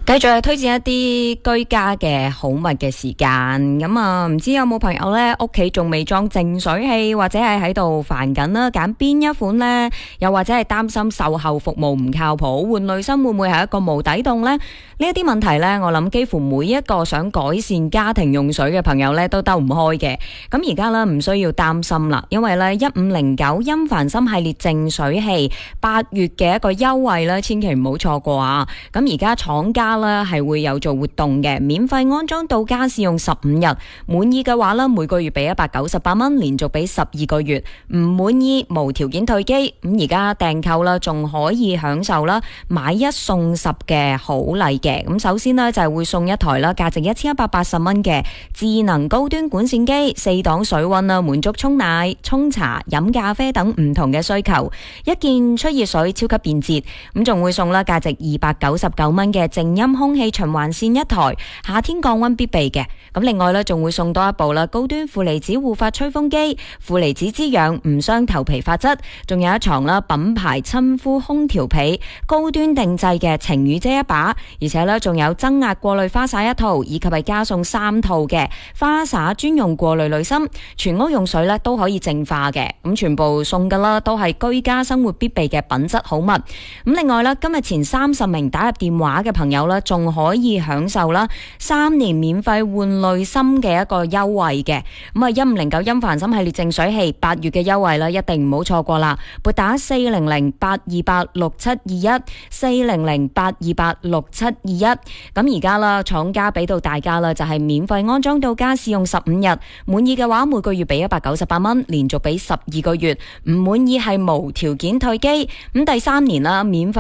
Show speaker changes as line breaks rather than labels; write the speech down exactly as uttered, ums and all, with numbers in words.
繼續係推薦一啲居家嘅好物嘅時間，咁啊唔知有冇朋友呢屋企仲未裝淨水器，或者係喺度煩緊啦，揀邊一款呢？又或者係擔心售後服務唔靠譜，換濾芯會唔會係一個無底洞呢？呢一啲問題呢，我諗幾乎每一個想改善家庭用水嘅朋友呢都兜唔開嘅。咁而家呢唔需要擔心啦，因為呢一五零九音凡森系列淨水器八月嘅一個優惠呢，千祈唔好錯過啊！咁而家廠家啦係會有做活動嘅，免費安裝到家試用十五日，滿意嘅話啦，每個月俾一百九十八蚊，連續俾十二個月，唔滿意無條件退機。咁而家訂購啦，仲可以享受啦買一送十嘅好禮嘅。咁首先呢，就係會送一台啦，價值一千一百八十蚊嘅智能高端管線機，四檔水溫啦，滿足沖奶、沖茶、飲咖啡等唔同嘅需求。一件出熱水超級便捷，咁仲會送啦價值二百九十九蚊嘅靜音空氣循環扇一台，夏天降溫必備嘅。咁另外呢，仲會送多一部啦高端負離子護髮吹風機，負離子滋養唔傷頭皮髮質，仲有一床啦品牌親膚空調被，高端定製嘅晴雨遮一把，而且呢仲有增壓過濾花灑一套，以及係加送三套嘅花灑專用過濾濾芯，全屋用水呢都可以淨化嘅。咁全部送噶啦，都係居家生活必備嘅品質好物。咁另外呢，今日前三十名打入電話嘅朋友呢，仲可以享受啦三年免費換濾芯嘅一個優惠嘅。咁啊，一五零九音凡森系列淨水器八月嘅優惠啦，一定唔好錯過啦！撥打四零零八二八六七二一四零零八二八六七二一。咁而家啦，廠家俾到大家啦，就係免費安裝到家試用十五日，滿意嘅話每個月俾一百九十八蚊，連續俾十二個月，唔滿意係無條件退機。咁第三年啦，免費